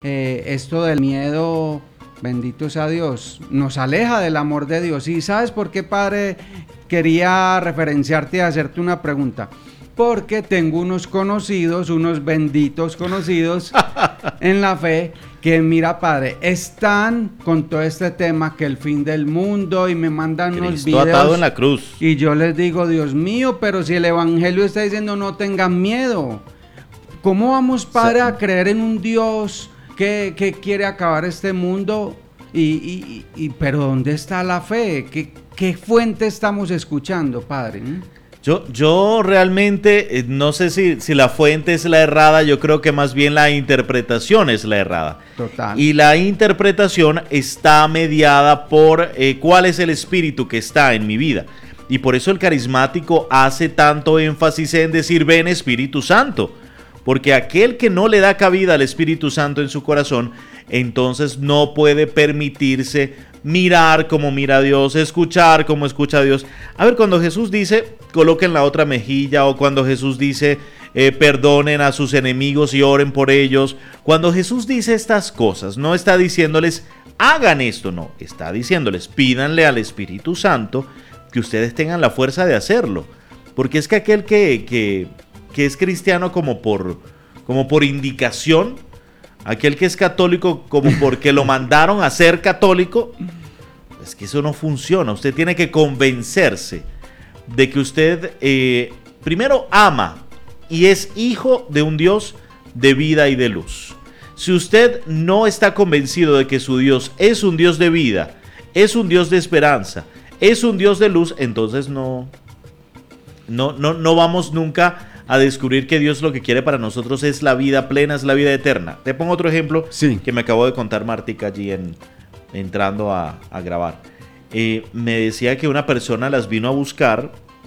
esto del miedo, bendito sea Dios, nos aleja del amor de Dios. ¿Y sabes por qué, Padre? Quería referenciarte y hacerte una pregunta. Porque tengo unos conocidos, unos benditos conocidos en la fe, que mira, Padre, están con todo este tema que el fin del mundo y me mandan unos Cristo videos atado en la cruz. y yo les digo, Dios mío, pero si el evangelio está diciendo no tengan miedo, ¿cómo vamos, Padre, a creer en un Dios que quiere acabar este mundo? Pero ¿dónde está la fe? ¿Qué fuente estamos escuchando, Padre? Yo realmente no sé si la fuente es la errada, yo creo que más bien la interpretación es la errada. Total. Y la interpretación está mediada por cuál es el espíritu que está en mi vida. Y por eso el carismático hace tanto énfasis en decir ven Espíritu Santo. Porque aquel que no le da cabida al Espíritu Santo en su corazón, entonces no puede permitirse mirar como mira a Dios, escuchar como escucha a Dios. A ver, cuando Jesús dice, coloquen la otra mejilla, o cuando Jesús dice, perdonen a sus enemigos y oren por ellos. Cuando Jesús dice estas cosas, no está diciéndoles, hagan esto, no. Está diciéndoles, pídanle al Espíritu Santo que ustedes tengan la fuerza de hacerlo. Porque es que aquel que es cristiano como por indicación, aquel que es católico como porque lo mandaron a ser católico, es que eso no funciona. Usted tiene que convencerse de que usted primero ama y es hijo de un Dios de vida y de luz. Si usted no está convencido de que su Dios es un Dios de vida, es un Dios de esperanza, es un Dios de luz, entonces no vamos nunca a descubrir que Dios lo que quiere para nosotros es la vida plena, es la vida eterna. Te pongo otro ejemplo que me acabó de contar Martica allí entrando a grabar. Me decía que una persona las vino a buscar.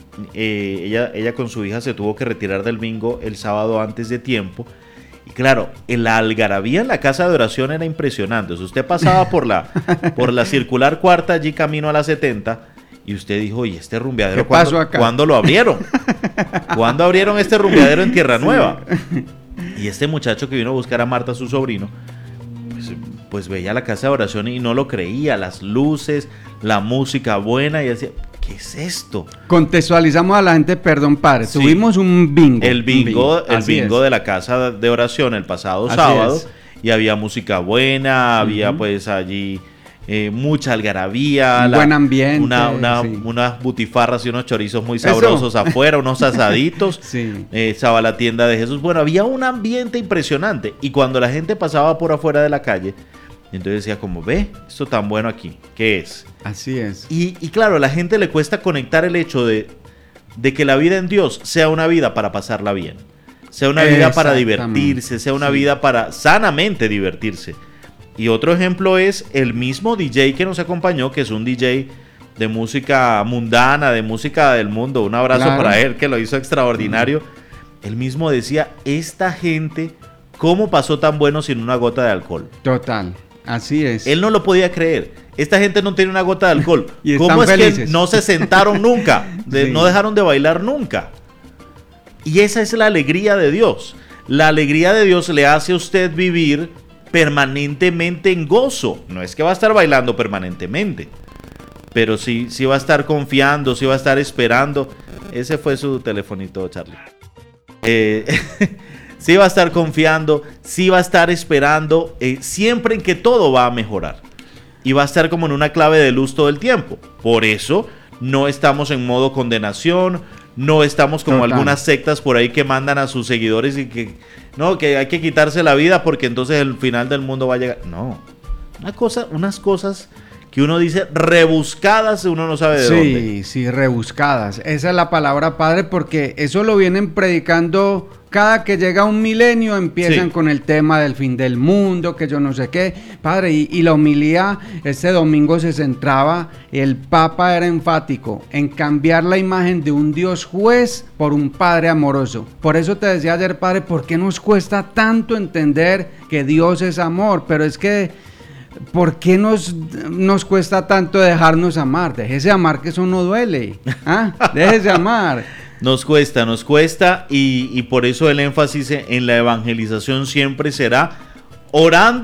Ella con su hija se tuvo que retirar del bingo el sábado antes de tiempo. Y claro, la algarabía en la casa de oración era impresionante. O sea, usted pasaba por la circular cuarta allí camino a la 70 y usted dijo, oye, este rumbeadero, ¿cuándo lo abrieron? ¿Cuándo abrieron este rumbeadero en Tierra Nueva? Y este muchacho que vino a buscar a Marta, su sobrino, pues veía la casa de oración y no lo creía, las luces, la música buena, y decía, ¿qué es esto? Contextualizamos a la gente, perdón, Padre, sí. Tuvimos un bingo. El bingo de la casa de oración el pasado sábado, y había música buena, había pues allí mucha algarabía, buen ambiente, unas butifarras y unos chorizos muy sabrosos afuera, unos asaditos, estaba la tienda de Jesús. Bueno, había un ambiente impresionante, y cuando la gente pasaba por afuera de la calle, entonces decía como, ve, esto tan bueno aquí, ¿qué es? Así es. Y claro, a la gente le cuesta conectar el hecho de que la vida en Dios sea una vida para pasarla bien, sea una vida para divertirse, sea una vida para sanamente divertirse. Y otro ejemplo es el mismo DJ que nos acompañó, que es un DJ de música mundana, de música del mundo. Un abrazo para él, que lo hizo extraordinario. Él mismo decía, esta gente, ¿cómo pasó tan bueno sin una gota de alcohol? Total, así es. Él no lo podía creer. Esta gente no tiene una gota de alcohol. Y ¿cómo es felices? que no se sentaron nunca? No dejaron de bailar nunca. Y esa es la alegría de Dios. La alegría de Dios le hace a usted vivir permanentemente en gozo. No es que va a estar bailando permanentemente, pero sí va a estar confiando, sí va a estar esperando. Ese fue su telefonito, Charlie. Sí va a estar confiando, sí va a estar esperando, siempre en que todo va a mejorar. Y va a estar como en una clave de luz todo el tiempo. Por eso no estamos en modo condenación, no estamos como algunas sectas por ahí que mandan a sus seguidores y que hay que quitarse la vida porque entonces el final del mundo va a llegar. No, unas cosas que uno dice rebuscadas, uno no sabe de dónde. Sí, rebuscadas. Esa es la palabra, Padre, porque eso lo vienen predicando cada que llega un milenio, empiezan con el tema del fin del mundo, que yo no sé qué. Padre, y la homilía este domingo se centraba, el Papa era enfático en cambiar la imagen de un Dios juez por un Padre amoroso. Por eso te decía ayer, Padre, ¿por qué nos cuesta tanto entender que Dios es amor? Pero es que ¿por qué nos cuesta tanto dejarnos amar? Déjese amar, que eso no duele. Déjese amar. Nos cuesta y por eso el énfasis en la evangelización siempre será orando